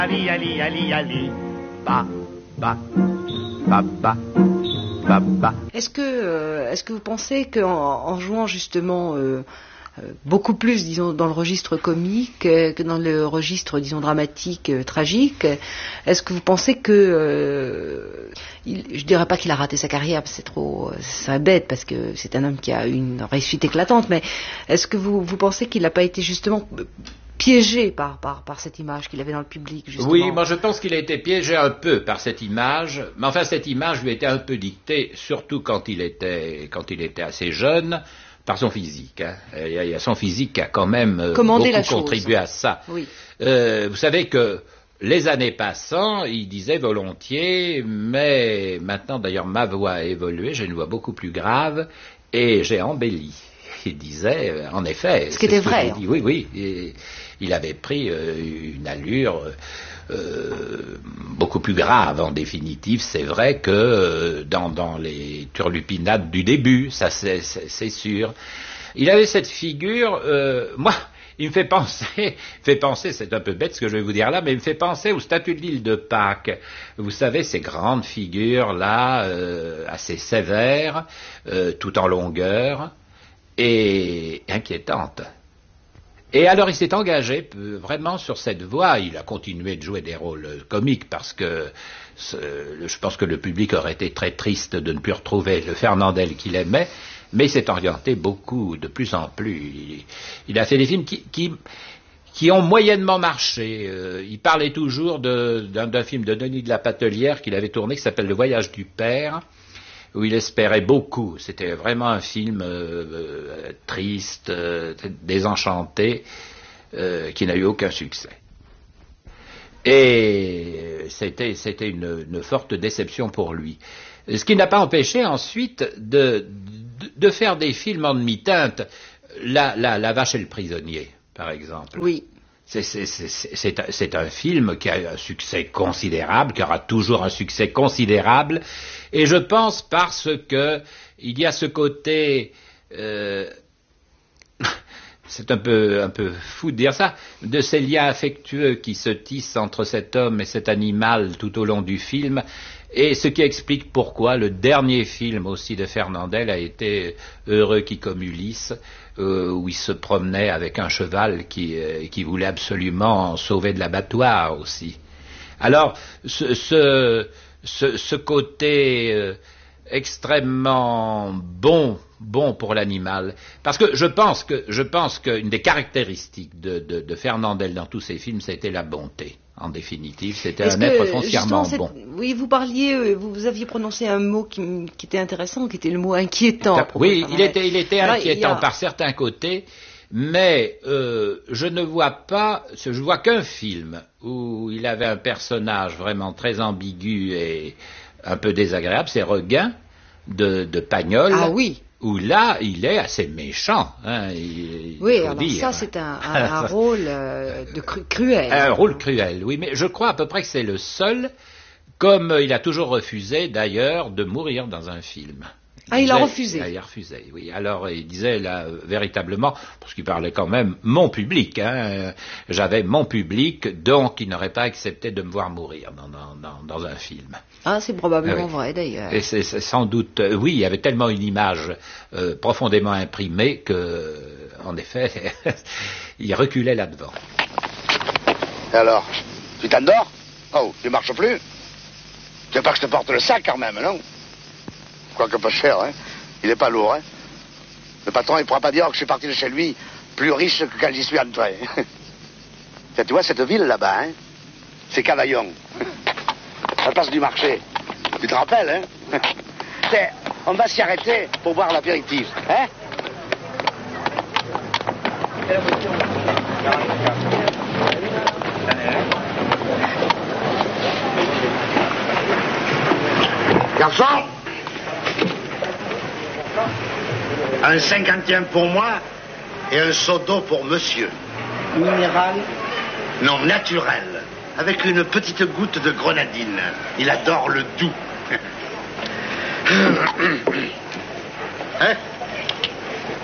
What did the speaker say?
Ali, Ali, Ali, Ali, ba, ba, ba, ba, ba, ba. Est-ce que vous pensez qu'en jouant justement beaucoup plus, disons, dans le registre comique que dans le registre, disons, dramatique, tragique, est-ce que vous pensez que je dirais pas qu'il a raté sa carrière, c'est bête parce que c'est un homme qui a une réussite éclatante, mais est-ce que vous pensez qu'il n'a pas été justement piégé par cette image qu'il avait dans le public, justement? Oui, moi je pense qu'il a été piégé un peu par cette image, mais enfin cette image lui était un peu dictée, surtout quand il était assez jeune, par son physique. Hein. Il y a son physique qui a quand même beaucoup contribué à ça. Oui. Vous savez que les années passant, il disait volontiers, mais maintenant d'ailleurs ma voix a évolué, j'ai une voix beaucoup plus grave et j'ai embelli. Il disait, en effet... Ce qui était vrai. Oui, oui. Et il avait pris une allure beaucoup plus grave, en définitive. C'est vrai que dans les turlupinades du début, ça c'est sûr. Il avait cette figure... moi, il me fait penser, c'est un peu bête ce que je vais vous dire là, mais il me fait penser aux statues de l'île de Pâques. Vous savez, ces grandes figures-là, assez sévères, tout en longueur, et inquiétante. Et alors il s'est engagé vraiment sur cette voie. Il a continué de jouer des rôles comiques parce que je pense que le public aurait été très triste de ne plus retrouver le Fernandel qu'il aimait, mais il s'est orienté beaucoup, de plus en plus. Il a fait des films qui ont moyennement marché. Il parlait toujours d'un film de Denis de la Patelière qu'il avait tourné qui s'appelle Le Voyage du Père, où il espérait beaucoup. C'était vraiment un film triste, désenchanté, qui n'a eu aucun succès. Et c'était une forte déception pour lui. Ce qui n'a pas empêché ensuite de faire des films en demi-teinte. La Vache et le Prisonnier, par exemple. Oui. C'est un film qui a un succès considérable, qui aura toujours un succès considérable, et je pense parce que il y a ce côté, c'est un peu fou de dire ça, de ces liens affectueux qui se tissent entre cet homme et cet animal tout au long du film, et ce qui explique pourquoi le dernier film aussi de Fernandel a été Heureux qui comme Ulysse, où il se promenait avec un cheval qui voulait absolument sauver de l'abattoir aussi. Alors, ce côté extrêmement bon pour l'animal, parce que je pense qu'une des caractéristiques de Fernandel dans tous ses films, c'était la bonté. En définitive, c'était un être foncièrement bon. Oui, vous parliez, vous aviez prononcé un mot qui était intéressant, qui était le mot inquiétant. Oui, il était inquiétant par certains côtés, mais je vois qu'un film où il avait un personnage vraiment très ambigu et un peu désagréable, c'est Regain de Pagnol. Ah oui. Où là, il est assez méchant. Hein, oui, alors dire. Ça, c'est un rôle cruel. Un rôle cruel, oui, mais je crois à peu près que c'est le seul, comme il a toujours refusé, d'ailleurs, de mourir dans un film. Il a refusé. Il a refusé, oui. Alors, il disait, là, véritablement, parce qu'il parlait quand même mon public, hein, j'avais mon public, donc il n'aurait pas accepté de me voir mourir dans un film. Ah, c'est probablement vrai, d'ailleurs. Et c'est sans doute, oui, il y avait tellement une image profondément imprimée que, en effet, il reculait là-devant. Et alors, tu t'endors? Oh, tu marches plus? Tu veux pas que je te porte le sac quand même, non? Quoique pas cher, hein. Il est pas lourd, hein. Le patron, il pourra pas dire que je suis parti de chez lui plus riche que quand j'y suis entré. Tu vois cette ville là-bas, hein? C'est Cavaillon. La place du marché. Tu te rappelles, hein? On va s'y arrêter pour boire l'apéritif, hein? Garçon! Un 50e pour moi et un seau d'eau pour monsieur. Minéral? Non, naturel. Avec une petite goutte de grenadine. Il adore le doux. Hein?